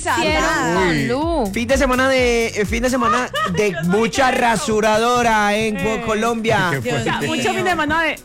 desatada. Fin de semana de mucha rasuradora en Colombia. Mucho fin de semana de...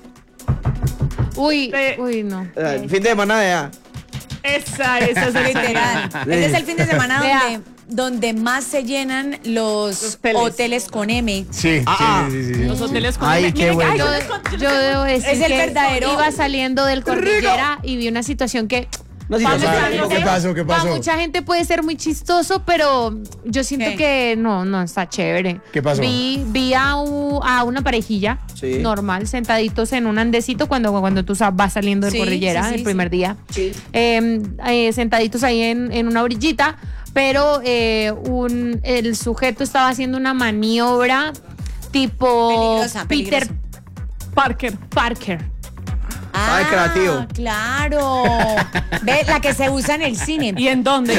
Uy, no. Fin de semana de... Esa es literal. Este es el fin de semana donde más se llenan los hoteles con M. Sí. Los hoteles con M. Qué bueno. Yo debo decir es el que verdadero. iba saliendo del Cordillera y vi una situación que... ¿Qué pasó? Para mucha gente puede ser muy chistoso, pero yo siento que no está chévere. ¿Qué pasó? Vi a una parejilla normal, sentaditos en un andecito cuando tú vas saliendo del Cordillera el primer día. Sí. Sentaditos ahí en una orillita, pero el sujeto estaba haciendo una maniobra tipo Peter Parker. Ay, creativo. Claro. Ve, la que se usa en el cine. ¿Y en dónde?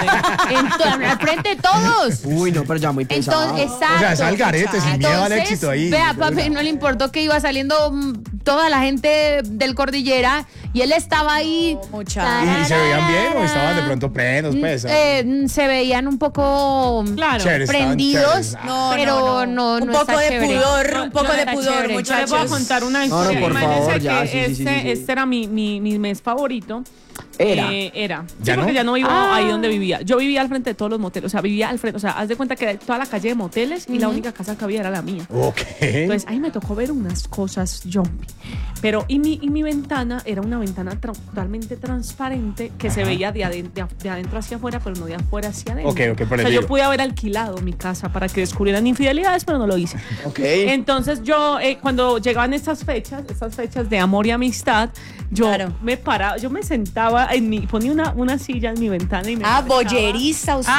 Al frente de todos. Uy, no, pero ya muy pesado. Entonces, exacto. O sea, es al garete, sin miedo al éxito ahí. Vea, papi, no le importó que iba saliendo toda la gente del Cordillera y él estaba ahí. ¿Y se veían bien o estaban de pronto prendos, pues? Se veían un poco prendidos, pero no un poco de chévere. pudor, un poco de pudor, muchachos. muchachos. Yo les voy a contar una historia. por favor, ya, Este era mi mes favorito. Era. ¿Ya porque ya no vivo ahí donde vivía. Yo vivía al frente de todos los moteles. O sea, vivía al frente. O sea, haz de cuenta que toda la calle de moteles y la única casa que había era la mía. Ok. Entonces, ahí me tocó ver unas cosas, Pero, y mi ventana era una ventana totalmente transparente que se veía de adentro hacia afuera, pero no de afuera hacia adentro. Ok, por el yo pude haber alquilado mi casa para que descubrieran infidelidades, pero no lo hice. Ok. Entonces, yo, cuando llegaban estas fechas de amor y amistad, yo me paraba, yo me sentaba ponía una silla en mi ventana y me bolleriza usted.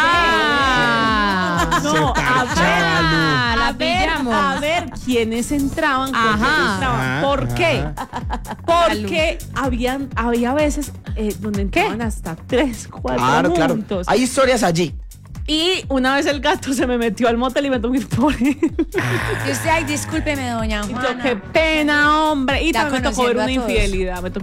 No, a ver quiénes entraban. ¿Por qué? Porque había veces donde entraban hasta 3, 4 juntos. Hay historias allí. Y una vez el gato se me metió al motel y me tuve que ir por él. Y usted, ay, discúlpeme, doña Juana. Y yo, qué pena, hombre. Y también me tocó ver una infidelidad. ¿Usted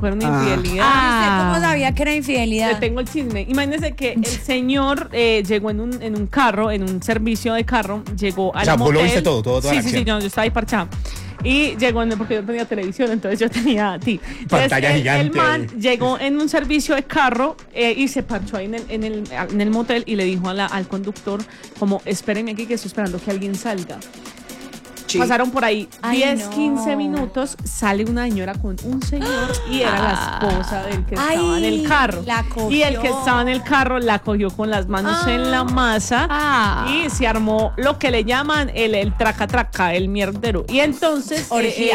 cómo sabía que era infidelidad? Le tengo el chisme. Imagínese que el señor llegó en un carro, en un servicio de carro, llegó al motel. O sea, vos lo viste toda la acción. Sí, yo estaba ahí parchado. Y llegó, porque yo tenía televisión, entonces yo tenía pantalla gigante. El man llegó en un servicio de carro y se parchó ahí en el motel y le dijo al conductor como, espérenme aquí que estoy esperando que alguien salga. Sí. Pasaron por ahí 10-15 minutos, sale una señora con un señor y era la esposa del que estaba en el carro. Y el que estaba en el carro la cogió con las manos en la masa y se armó lo que le llaman el traca-traca, el mierdero. Y entonces,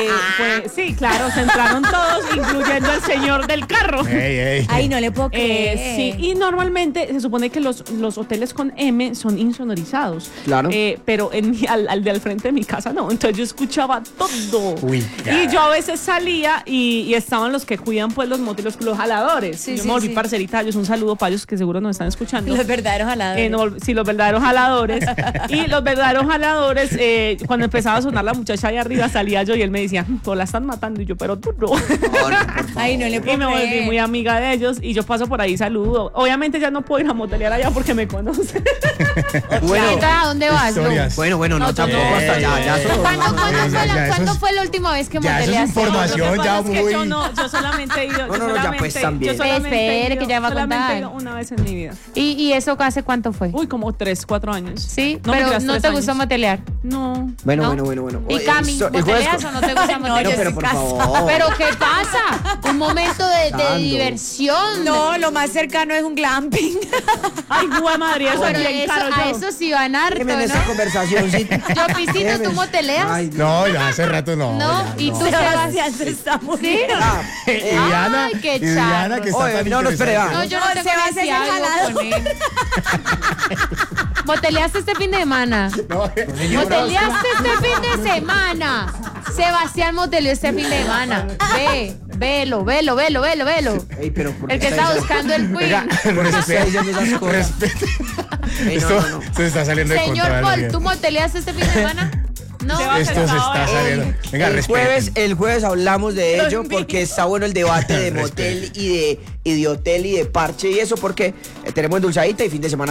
sí, claro, se entraron todos, incluyendo al señor del carro. Ay, no le puedo creer. Sí, y normalmente se supone que los hoteles con M son insonorizados. Claro. Pero al de al frente de mi casa no. Entonces yo escuchaba todo. Uy, y yo a veces salía y estaban los que cuidan pues los moteles, los jaladores. Yo me volví parcerita de ellos. Un saludo para ellos que seguro nos están escuchando. Los verdaderos jaladores. Sí, los verdaderos jaladores. Y los verdaderos jaladores, cuando empezaba a sonar la muchacha ahí arriba, salía yo y él me decía, pues la están matando. Y yo, pero tú no. Ay, no le puedo creer. Y me volví muy amiga de ellos y yo paso por ahí, saludo. Obviamente ya no puedo ir a motelear allá porque me conocen. Bueno, ¿a dónde vas? Bueno, no tampoco hasta allá. ¿Cuándo fue la última vez que moteleaste? Ya es información, ya muy... Yo solamente he ido. Ya pues también. Espere, que ya va a contar. He ido una vez en mi vida. ¿Y eso hace cuánto fue? Uy, como 3, 4 años. Sí, pero ¿no te gustó motelear? No. Bueno. ¿Y Cami, moteleas o no te gusta motelear? No, pero por favor. ¿Pero qué pasa? Un momento de diversión. No, lo más cercano es un glamping. Ay, guay, madre, eso es bien caro. A eso sí van harto, ¿no? En esa conversación, sí. Yo, Pisito, ¿tú moteleas? No, ya hace rato no. No, y tú Sebastián se está muriendo. ¿Sí? Diana, Ay, qué Diana que está tan no, espere, No, yo no tengo Sebastián ni algo con él. ¿Moteleaste este fin de semana? ¿Moteleaste este fin de semana? Sebastián moteleó este fin de semana. Velo. Ey, pero el que está buscando el queen. Esto se está saliendo de control. Señor Paul, ¿tú moteleaste este fin de semana? No, esto se está saliendo. Venga, el jueves hablamos de ello porque está bueno el debate de motel y de hotel y de parche y eso porque tenemos endulzadita y fin de semana